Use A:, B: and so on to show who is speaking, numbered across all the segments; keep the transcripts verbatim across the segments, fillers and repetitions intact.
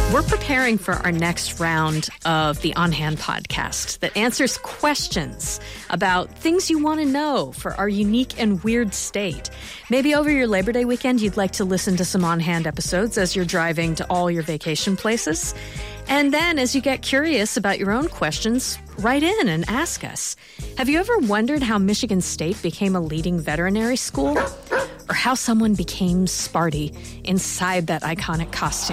A: We're preparing for our next round of the On Hand podcast that answers questions about things you want to know for our unique and weird state. Maybe over your Labor Day weekend, you'd like to listen to some On Hand episodes as you're driving to all your vacation places. And then as you get curious about your own questions, write in and ask us. Have you ever wondered how Michigan State became a leading veterinary school? Or how someone became Sparty inside that iconic costume?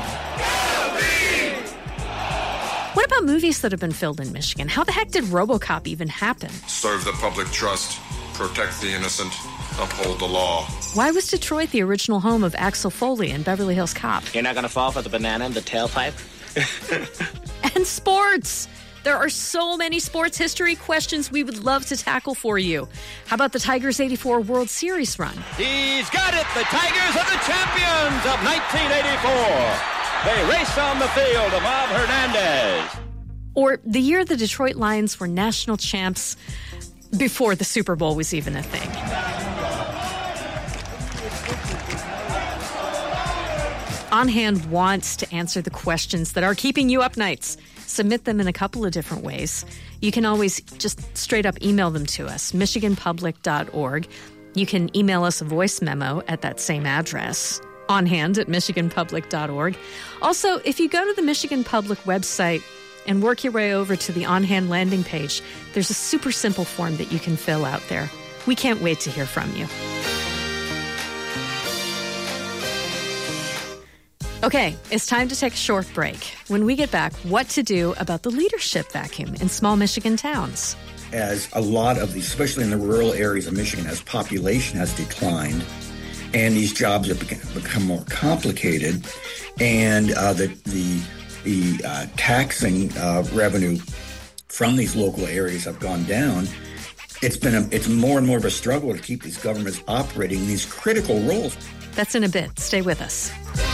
A: What about movies that have been filmed in Michigan? How the heck did RoboCop even happen?
B: Serve the public trust, protect the innocent, uphold the law.
A: Why was Detroit the original home of Axel Foley and Beverly Hills Cop?
C: You're not going to fall for the banana in the tailpipe?
A: And sports! There are so many sports history questions we would love to tackle for you. How about the Tigers' eighty-four World Series run?
D: He's got it! The Tigers are the champions of nineteen eighty-four! They race on the field of Bob Hernandez.
A: Or the year the Detroit Lions were national champs before the Super Bowl was even a thing. On Hand wants to answer the questions that are keeping you up nights. Submit them in a couple of different ways. You can always just straight up email them to us, michigan public dot org. You can email us a voice memo at that same address, onhand at michigan public dot org. Also, if you go to the Michigan Public website and work your way over to the On Hand landing page, there's a super simple form that you can fill out there. We can't wait to hear from you. Okay, it's time to take a short break. When we get back, what to do about the leadership vacuum in small Michigan towns.
E: As a lot of these, especially in the rural areas of Michigan, as population has declined and these jobs have become, become more complicated, and uh, the the, the uh, taxing uh, revenue from these local areas have gone down, it's been a, it's more and more of a struggle to keep these governments operating in these critical roles.
A: That's in a bit. Stay with us.